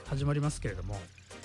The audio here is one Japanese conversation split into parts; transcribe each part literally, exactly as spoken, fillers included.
始まりますけれども、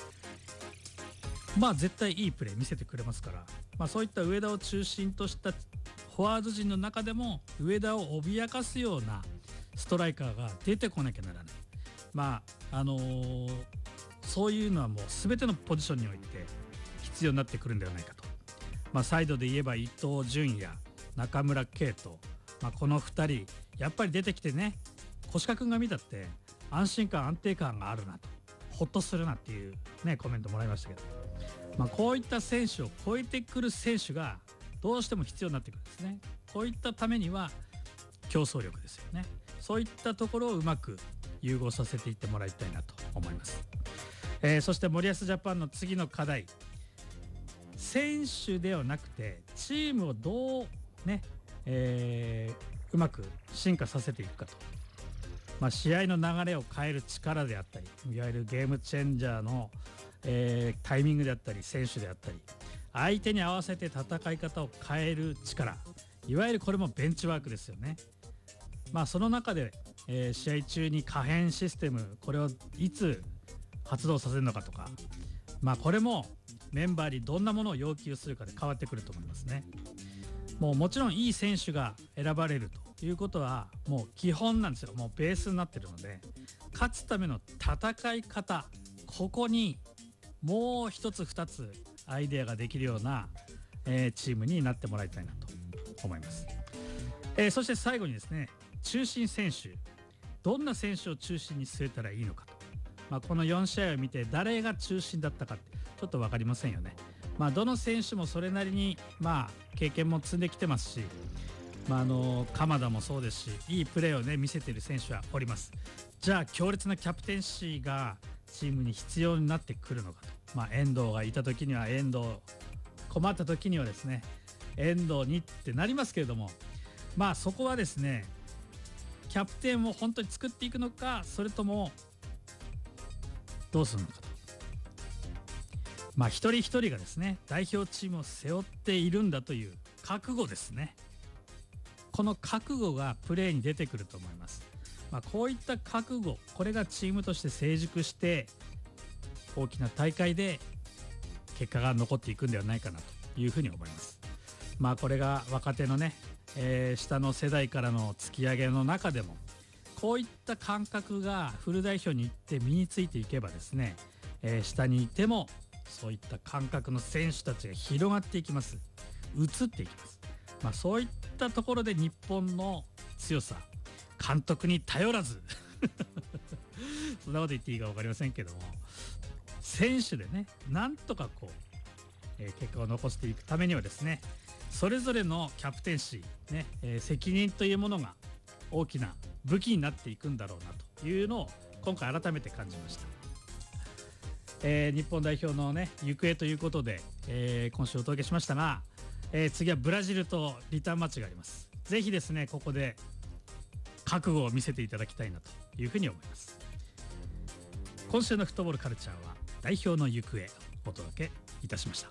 まあ絶対いいプレー見せてくれますから、まあ、そういった上田を中心としたフォワード陣の中でも上田を脅かすようなストライカーが出てこなきゃならない。まああのー、そういうのはもう全てのポジションにおいて必要になってくるんではないかと。まあ、サイドで言えば伊東純也、中村敬斗、まあ、このふたりやっぱり出てきてね、小鹿君が見たって安心感安定感があるなと、ほっとするなっていうねコメントもらいましたけど、まあ、こういった選手を超えてくる選手がどうしても必要になってくるんですね。こういったためには競争力ですよね。そういったところをうまく融合させていってもらいたいなと思います。えー、そして森保ジャパンの次の課題、選手ではなくてチームをどうね、えー、うまく進化させていくかと。まあ、試合の流れを変える力であったり、いわゆるゲームチェンジャーの、えー、タイミングであったり選手であったり、相手に合わせて戦い方を変える力、いわゆるこれもベンチワークですよね。まあ、その中で、えー、試合中に可変システム、これをいつ発動させるのかとか、まあ、これもメンバーにどんなものを要求するかで変わってくると思いますね。もうもちろんいい選手が選ばれるということはもう基本なんですよ。もうベースになってるので、勝つための戦い方、ここにもう一つ二つアイデアができるような、えー、チームになってもらいたいなと思います。えー、そして最後にですね、中心選手、どんな選手を中心に据えたらいいのかと、まあ、このよん試合を見て誰が中心だったかってちょっと分かりませんよね。まあ、どの選手もそれなりにまあ経験も積んできてますし、まあ、あの鎌田もそうですし、いいプレーをね見せている選手はおります。じゃあ強烈なキャプテンシーがチームに必要になってくるのかと。まあ、遠藤がいた時には遠藤、困った時にはですね遠藤にってなりますけれども、まあそこはですね、キャプテンを本当に作っていくのか、それともどうするのかと。まあ一人一人がですね代表チームを背負っているんだという覚悟ですね。この覚悟がプレーに出てくると思います。まあ、こういった覚悟、これがチームとして成熟して大きな大会で結果が残っていくんではないかなというふうに思います。まあこれが若手のね、えー、下の世代からの突き上げの中でもこういった感覚がフル代表に行って身についていけばですね、えー、下にいてもそういった感覚の選手たちが広がっていきます。移っていきます。まあ、そういったところで日本の強さ、監督に頼らずそんなこと言っていいか分かりませんけども、選手でねなんとかこう、えー、結果を残していくためにはですね、それぞれのキャプテンシー、ねえー、責任というものが大きな武器になっていくんだろうなというのを今回改めて感じました。えー、日本代表のね行方ということで、えー、今週お届けしましたが、えー、次はブラジルとリターンマッチがあります。ぜひですねここで覚悟を見せていただきたいなというふうに思います。今週のフットボールカルチャーは代表の行方をお届けいたしました。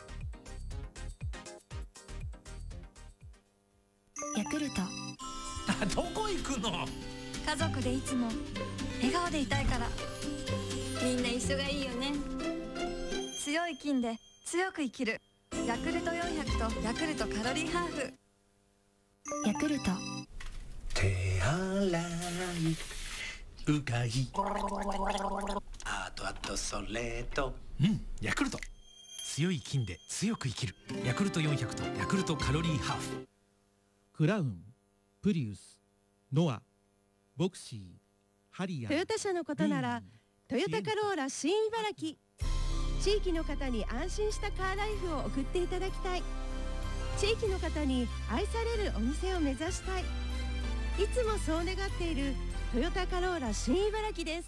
ヤクルトどこ行くの？ 家族でいつも笑顔でいたいから。みんな一緒がいいよね。強い菌で強く生きるヤクルトよんひゃくとヤクルトカロリーハーフ。ヤクルト手洗いうがい、あとあとそれと、うんヤクルト、強い菌で強く生きるヤクルトよんひゃくとヤクルトカロリーハーフ。 クラウン、プリウス、ノア、ボクシー、ハリアー。 トヨタ車のことならトヨタカローラ新茨城。地域の方に安心したカーライフを送っていただきたい。地域の方に愛されるお店を目指したい。いつもそう願っているトヨタカローラ新茨城です。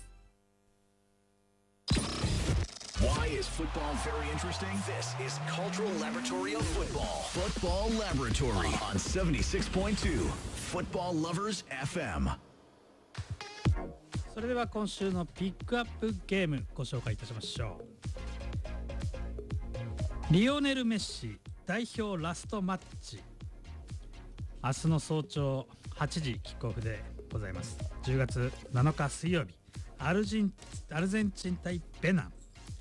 Why is football very interesting? This is Cultural Laboratory of Football. Football Laboratory on seventy-six point two Football Lovers エフエム。 それでは今週のピックアップゲームご紹介いたしましょう。リオネル・メッシ代表ラストマッチ、明日の早朝はちじキックオフでございます。じゅうがつなのか水曜日アルジンアルゼンチン対ベナン、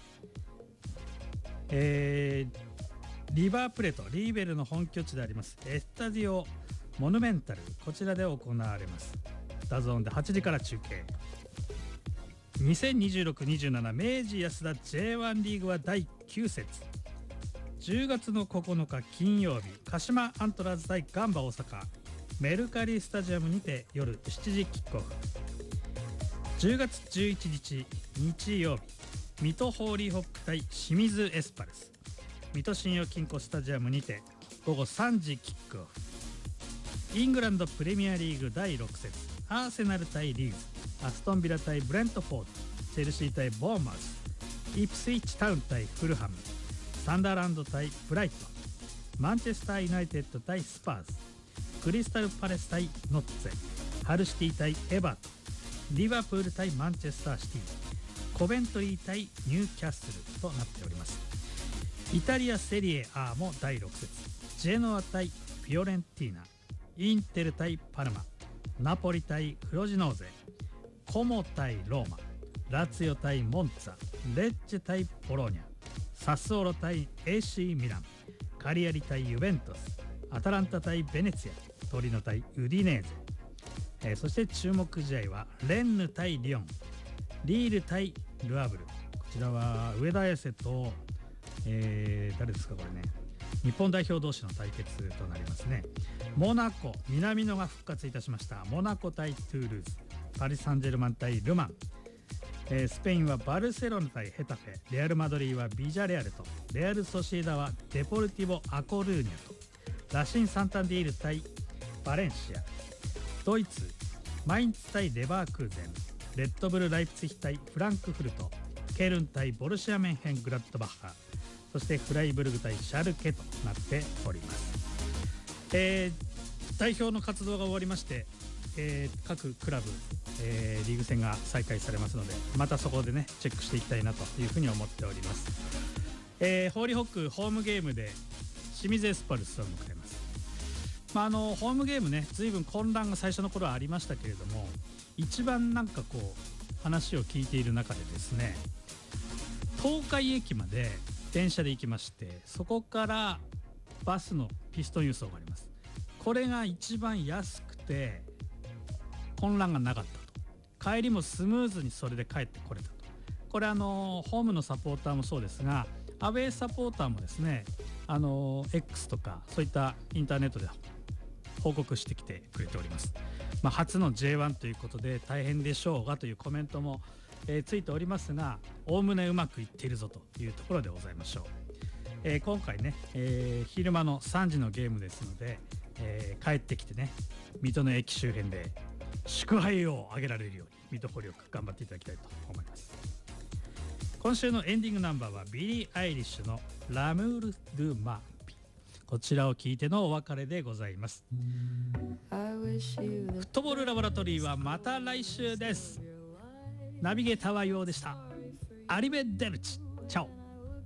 えー、リバープレートリーベルの本拠地でありますエスタディオモヌメンタル、こちらで行われます。ダゾーンではちじから中継。にせんにじゅうろく にじゅうなな 明治安田 ジェイワン リーグはだいきゅう節、じゅうがつのここのか金曜日、鹿島アントラーズ対ガンバ大阪メルカリスタジアムにて夜しちじキックオフ。じゅうがつじゅういちにち日曜日、水戸ホーリーホック対清水エスパルス水戸信用金庫スタジアムにてごごさんじキックオフ。イングランドプレミアリーグだいろく節、アーセナル対リーズ、アストンビラ対ブレントフォード、チェルシー対ボーンマウス、イプスイッチタウン対フルハム、サンダーランド対ブライトン、マンチェスターユナイテッド対スパーズ、クリスタルパレス対ノッツェ、ハルシティ対エバートン、リバプール対マンチェスターシティ、コベントリー対ニューキャッスルとなっております。イタリアセリエ A もだいろく節、ジェノア対フィオレンティーナ、インテル対パルマ、ナポリ対フロジノーゼ、コモ対ローマ、ラツィオ対モンツァ、レッチェ対ボローニャ、サスオロ対 エーシー ミラン、カリアリ対ユベントス、アタランタ対ベネツィア、トリノ対ウディネーゼ、えー、そして注目試合はレンヌ対リヨン、リール対ルアブル、こちらは上田綺世と、えー、誰ですかこれね、日本代表同士の対決となりますね。モナコ、南野が復活いたしました。モナコ対トゥールーズ、パリ・サンジェルマン対ルマン、えー、スペインはバルセロナ対ヘタフェ、レアル・マドリーはビジャレアルと、レアル・ソシエダはデポルティボ・アコルーニャと、ラシン・サンタンディール対バレンシア、ドイツマインツ対レバークーゼン、レッドブル・ライプツィヒ対フランクフルト、ケルン対ボルシアメンヘングラッドバッハ、そしてフライブルグ対シャルケとなっております。えー、代表の活動が終わりまして、えー、各クラブ、えー、リーグ戦が再開されますので、またそこでねチェックしていきたいなというふうに思っております。えー、ホーリーホックホームゲームで清水エスパルスを迎えます。まあ、あのホームゲームね、随分混乱が最初の頃はありましたけれども、一番なんかこう話を聞いている中でですね、東海駅まで電車で行きまして、そこからバスのピストン輸送があります。これが一番安くて混乱がなかったと、帰りもスムーズにそれで帰ってこれたと。これあのホームのサポーターもそうですが、アウェーサポーターもですね、あの X とかそういったインターネットで報告してきてくれております。まあ、初の ジェイワン ということで大変でしょうがというコメントも、えー、ついておりますが、おおむねうまくいっているぞというところでございましょう。えー、今回ね、えー、昼間のさんじのゲームですので、えー、帰ってきてね、水戸の駅周辺で祝杯を挙げられるように水戸ホーリーホック頑張っていただきたいと思います。今週のエンディングナンバーはビリー・アイリッシュのラムール・ドゥ・マーピ、こちらを聞いてのお別れでございます。フットボールラボラトリーはまた来週です。ナビゲーターはようでした。アリベデルチ、チャオ。